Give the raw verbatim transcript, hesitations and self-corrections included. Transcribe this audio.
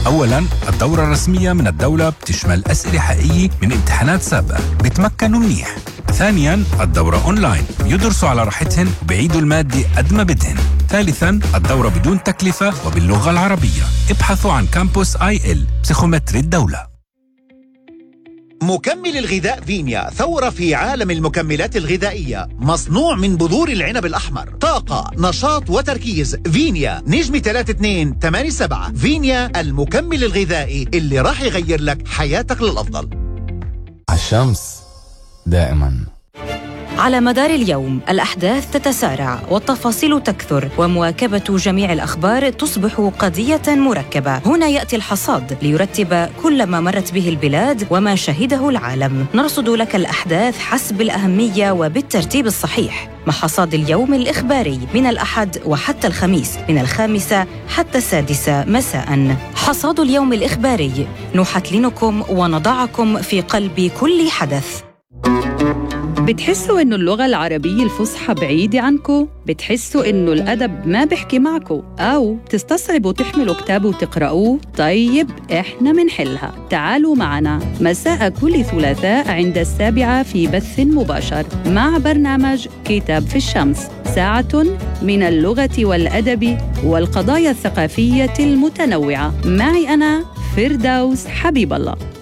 أولاً، الدورة الرسمية من الدولة بتشمل أسئلة حقيقية من امتحانات سابقة بتمكنوا منيح. ثانياً، الدورة أونلاين بيدرسوا على راحتهن وبيعيدوا المادة قد ما بدهن. ثالثاً، الدورة بدون تكلفة وباللغة العربية. ابحثوا عن كامبوس آي إل بسيخومتري الدولة. مكمل الغذاء فينيا، ثورة في عالم المكملات الغذائية، مصنوع من بذور العنب الأحمر. طاقة، نشاط وتركيز. فينيا نجم ثلاثة اثنين ثمانية سبعة. فينيا، المكمل الغذائي اللي راح يغير لك حياتك للأفضل. الشمس دائما. على مدار اليوم الأحداث تتسارع والتفاصيل تكثر، ومواكبة جميع الأخبار تصبح قضية مركبة. هنا يأتي الحصاد ليرتب كل ما مرت به البلاد وما شهده العالم. نرصد لك الأحداث حسب الأهمية وبالترتيب الصحيح، مع حصاد اليوم الإخباري من الأحد وحتى الخميس من الخامسة حتى السادسة مساء. حصاد اليوم الإخباري، نحتلنكم ونضعكم في قلب كل حدث. بتحسوا إنه اللغة العربية الفصحى بعيدة عنكو؟ بتحسوا إنه الأدب ما بيحكي معكو؟ أو بتستصعبوا تحملوا كتاب وتقرأوه؟ طيب إحنا منحلها. تعالوا معنا مساء كل ثلاثاء عند السابعة في بث مباشر مع برنامج كتاب في الشمس، ساعة من اللغة والأدب والقضايا الثقافية المتنوعة. معي أنا فردوس حبيب الله.